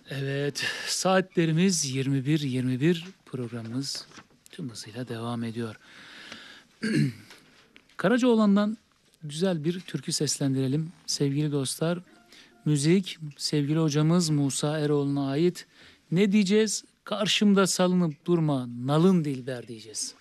Evet, saatlerimiz 21.21 programımız tüm hızıyla devam ediyor. Karacaoğlan'dan güzel bir türkü seslendirelim sevgili dostlar. Müzik sevgili hocamız Musa Eroğlu'na ait. Ne diyeceğiz? Karşımda salınıp durma, nalın dilber diyeceğiz.